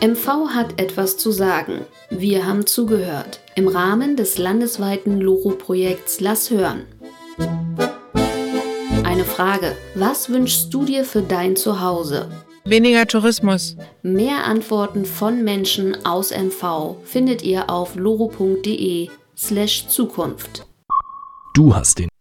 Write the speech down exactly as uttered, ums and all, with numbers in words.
M V hat etwas zu sagen. Wir haben zugehört. Im Rahmen des landesweiten Loro-Projekts Lass hören. Eine Frage. Was wünschst du dir für dein Zuhause? Weniger Tourismus. Mehr Antworten von Menschen aus M V findet ihr auf loro punkt de slash Zukunft. Du hast den